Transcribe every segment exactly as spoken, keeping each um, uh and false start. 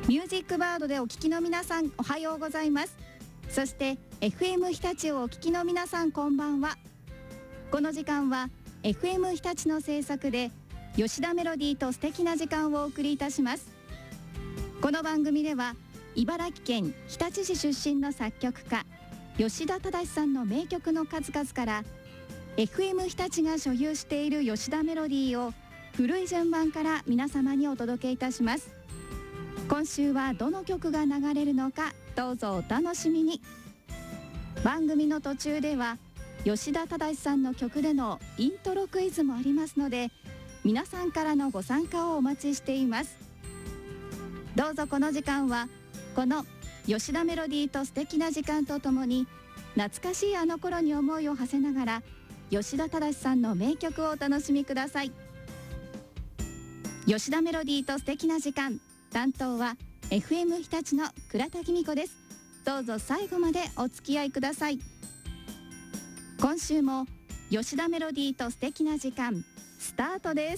ミュージックバードでお聞きの皆さん、おはようございます。そして エフエム 日立をお聞きの皆さん、こんばんは。この時間は エフエム 日立の制作で吉田メロディーと素敵な時間をお送りいたします。この番組では茨城県日立市出身の作曲家吉田忠さんの名曲の数々から エフエム 日立が所有している吉田メロディーを古い順番から皆様にお届けいたします。今週はどの曲が流れるのか、どうぞお楽しみに。番組の途中では吉田忠さんの曲でのイントロクイズもありますので、皆さんからのご参加をお待ちしています。どうぞこの時間はこの吉田メロディーと素敵な時間とともに、懐かしいあの頃に思いを馳せながら吉田忠さんの名曲をお楽しみください。吉田メロディーと素敵な時間、担当は エフエム 日立の倉田紀美子です。どうぞ最後までお付き合いください。今週も吉田メロディーと素敵な時間スタートです。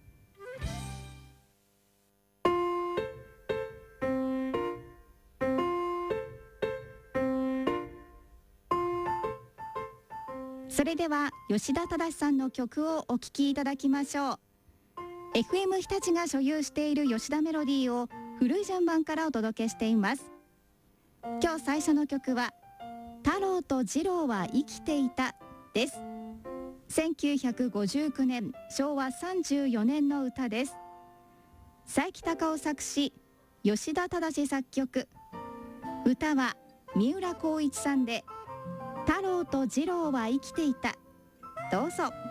それでは吉田忠さんの曲をお聴きいただきましょう。 エフエム 日立が所有している吉田メロディーを古い順番からお届けしています。今日最初の曲は太郎と次郎は生きていたです。せんきゅうひゃくごじゅうきゅうねんしょうわさんじゅうよねんの歌です。佐伯孝夫作詞、吉田忠作曲、歌は三浦浩一さんで太郎と次郎は生きていた。どうぞ。